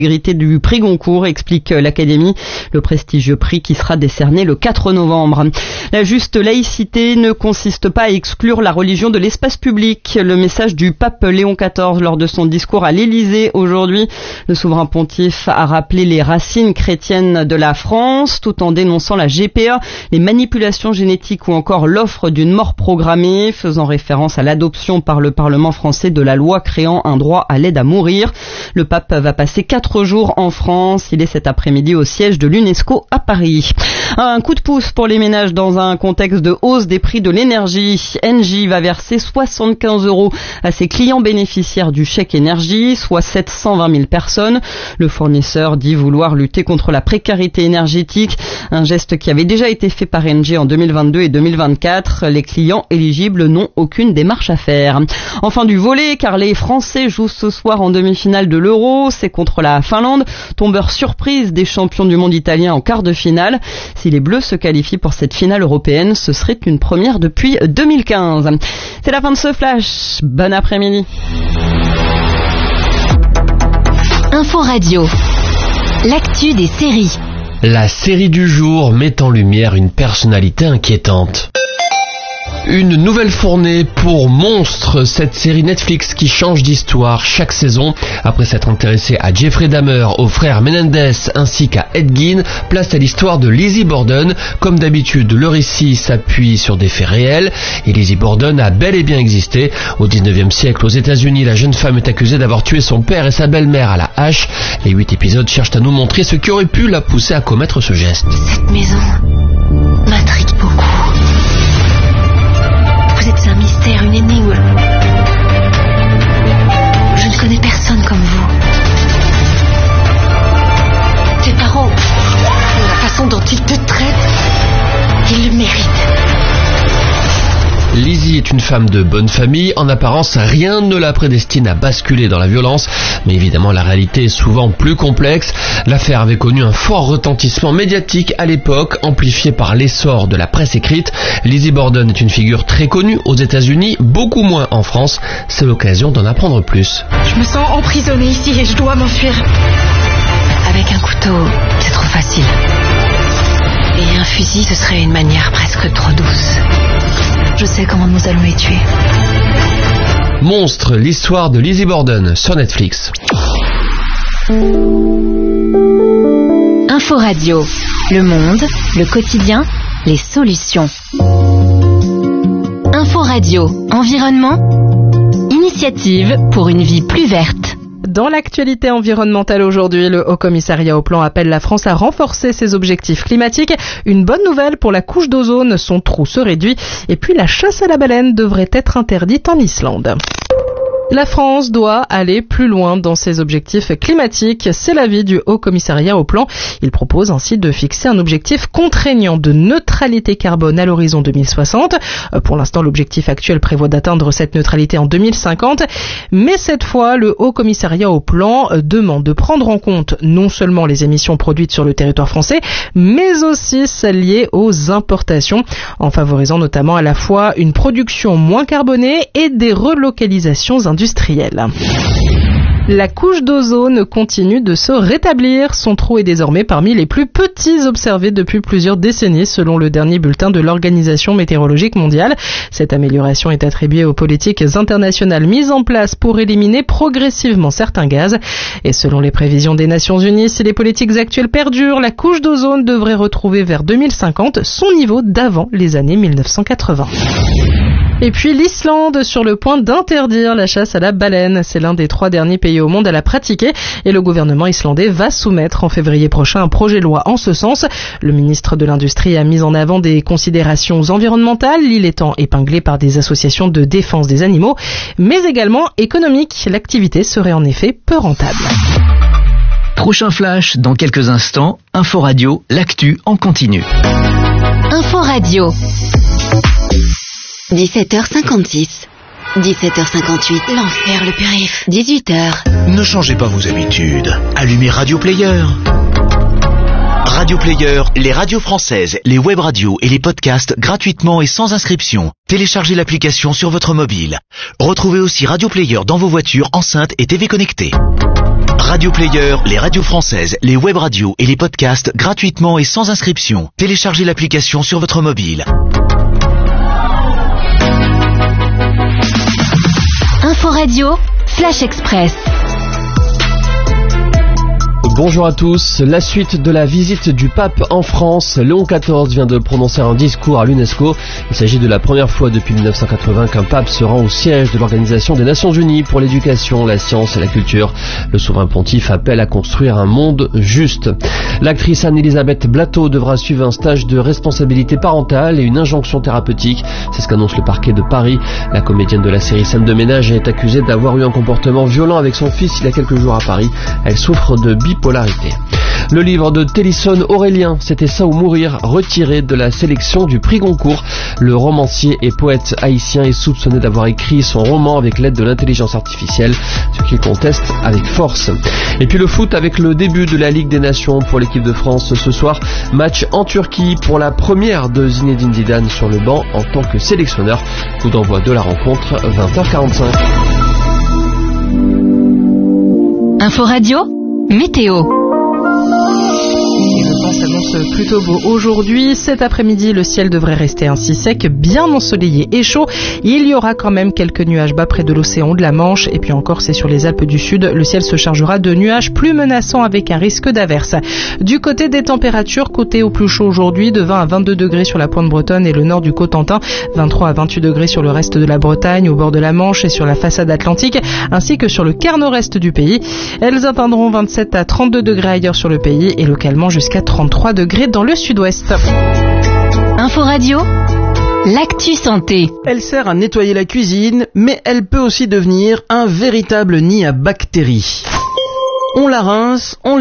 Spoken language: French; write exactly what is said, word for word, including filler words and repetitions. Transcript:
du prix Goncourt, explique l'Académie, le prestigieux prix qui sera décerné le quatre novembre. La juste laïcité ne consiste pas à exclure la religion de l'espace public. Le message du pape Léon quatorze lors de son discours à l'Élysée aujourd'hui. Le souverain pontife a rappelé les racines chrétiennes de la France tout en dénonçant la G P A, les manipulations génétiques ou encore l'offre d'une mort programmée, faisant référence à l'adoption par le Parlement français de la loi créant un droit à l'aide à mourir. Le pape va passer quatre jours en France. Il est cet après-midi au siège de l'UNESCO à Paris. Un coup de pouce pour les ménages dans un contexte de hausse des prix de l'énergie. Engie va verser soixante-quinze euros à ses clients bénéficiaires du chèque énergie, soit sept cent vingt mille personnes. Le fournisseur dit vouloir lutter contre la précarité énergétique, un geste qui avait déjà été fait par Engie en deux mille vingt-deux et deux mille vingt-quatre. Les clients éligibles n'ont aucune démarche à faire. Enfin du volley, car les Français jouent ce soir en demi-finale de l'Euro. C'est contre la Finlande, tombeur surprise des champions du monde italien en quart de finale. Si les Bleus se qualifient pour cette finale européenne, ce serait une première depuis deux mille quinze. C'est la fin de ce flash. Bon après-midi. Info Radio. L'actu des séries. La série du jour met en lumière une personnalité inquiétante. Une nouvelle fournée pour Monstres, cette série Netflix qui change d'histoire chaque saison. Après s'être intéressée à Jeffrey Dahmer, aux frères Menendez ainsi qu'à Ed Gein, place à l'histoire de Lizzie Borden. Comme d'habitude, le récit s'appuie sur des faits réels et Lizzie Borden a bel et bien existé. Au dix-neuvième siècle, aux États-Unis, la jeune femme est accusée d'avoir tué son père et sa belle-mère à la hache. Les huit épisodes cherchent à nous montrer ce qui aurait pu la pousser à commettre ce geste. Cette maison m'intrigue beaucoup. Vous êtes un mystère, une énigme. Je ne connais personne comme vous. Tes parents, la façon dont ils te traitent, ils le méritent. Lizzie est une femme de bonne famille. En apparence, rien ne la prédestine à basculer dans la violence. Mais évidemment, la réalité est souvent plus complexe. L'affaire avait connu un fort retentissement médiatique à l'époque, amplifié par l'essor de la presse écrite. Lizzie Borden est une figure très connue aux États-Unis, beaucoup moins en France. C'est l'occasion d'en apprendre plus. Je me sens emprisonnée ici et je dois m'enfuir. Avec un couteau, c'est trop facile. Et un fusil, ce serait une manière presque trop douce. Je sais comment nous allons les tuer. Monstre, l'histoire de Lizzie Borden sur Netflix. Info Radio. Le monde, le quotidien, les solutions. Info Radio. Environnement. Initiative pour une vie plus verte. Dans l'actualité environnementale aujourd'hui, le Haut Commissariat au Plan appelle la France à renforcer ses objectifs climatiques. Une bonne nouvelle pour la couche d'ozone, son trou se réduit. Et puis la chasse à la baleine devrait être interdite en Islande. La France doit aller plus loin dans ses objectifs climatiques. C'est l'avis du Haut Commissariat au Plan. Il propose ainsi de fixer un objectif contraignant de neutralité carbone à l'horizon deux mille soixante. Pour l'instant, l'objectif actuel prévoit d'atteindre cette neutralité en deux mille cinquante. Mais cette fois, le Haut Commissariat au Plan demande de prendre en compte non seulement les émissions produites sur le territoire français, mais aussi celles liées aux importations, en favorisant notamment à la fois une production moins carbonée et des relocalisations industrielles. industrielle. La couche d'ozone continue de se rétablir. Son trou est désormais parmi les plus petits observés depuis plusieurs décennies, selon le dernier bulletin de l'Organisation météorologique mondiale. Cette amélioration est attribuée aux politiques internationales mises en place pour éliminer progressivement certains gaz. Et selon les prévisions des Nations Unies, si les politiques actuelles perdurent, la couche d'ozone devrait retrouver vers deux mille cinquante son niveau d'avant les années mille neuf cent quatre-vingts. Et puis l'Islande sur le point d'interdire la chasse à la baleine. C'est l'un des trois derniers pays au monde à la pratiquer et le gouvernement islandais va soumettre en février prochain un projet de loi en ce sens. Le ministre de l'Industrie a mis en avant des considérations environnementales, l'île étant épinglée par des associations de défense des animaux, mais également économiques. L'activité serait en effet peu rentable. Prochain flash dans quelques instants. Info Radio, l'actu en continu. Info Radio. dix-sept heures cinquante-six. dix-sept heures cinquante-huit. L'enfer, le périph'. dix-huit heures. Ne changez pas vos habitudes. Allumez Radio Player. Radio Player, les radios françaises, les web radios et les podcasts gratuitement et sans inscription. Téléchargez l'application sur votre mobile. Retrouvez aussi Radio Player dans vos voitures, enceintes et T V connectées. Radio Player, les radios françaises, les web radios et les podcasts gratuitement et sans inscription. Téléchargez l'application sur votre mobile. Info Radio, Flash Express. Bonjour à tous. La suite de la visite du pape en France. Léon quatorze vient de prononcer un discours à l'UNESCO. Il s'agit de la première fois depuis dix-neuf cent quatre-vingts qu'un pape se rend au siège de l'Organisation des Nations Unies pour l'éducation, la science et la culture. Le souverain pontife appelle à construire un monde juste. L'actrice Anne-Elisabeth Blateau devra suivre un stage de responsabilité parentale et une injonction thérapeutique. C'est ce qu'annonce le parquet de Paris. La comédienne de la série Scène de ménage est accusée d'avoir eu un comportement violent avec son fils il y a quelques jours à Paris. Elle souffre de bipolarité. Le livre de Télisson Aurélien, C'était ça ou mourir, retiré de la sélection du prix Goncourt. Le romancier et poète haïtien est soupçonné d'avoir écrit son roman avec l'aide de l'intelligence artificielle, ce qu'il conteste avec force. Et puis le foot avec le début de la Ligue des Nations pour l'équipe de France ce soir. Match en Turquie pour la première de Zinedine Zidane sur le banc en tant que sélectionneur. Coup d'envoi de la rencontre, vingt heures quarante-cinq. Info Radio, météo. Le temps s'annonce plutôt beau aujourd'hui. Cet après-midi, le ciel devrait rester ainsi sec, bien ensoleillé et chaud. Il y aura quand même quelques nuages bas près de l'océan de la Manche. Et puis encore, c'est sur les Alpes du Sud. Le ciel se chargera de nuages plus menaçants avec un risque d'averse. Du côté des températures, côté au plus chaud aujourd'hui, de vingt à vingt-deux degrés sur la pointe bretonne et le nord du Cotentin, vingt-trois à vingt-huit degrés sur le reste de la Bretagne, au bord de la Manche et sur la façade atlantique, ainsi que sur le quart nord-est du pays. Elles atteindront vingt-sept à trente-deux degrés ailleurs sur le pays et localement jusqu'à trente-trois degrés dans le sud-ouest. Info Radio, l'actu santé. Elle sert à nettoyer la cuisine, mais elle peut aussi devenir un véritable nid à bactéries. On la rince, on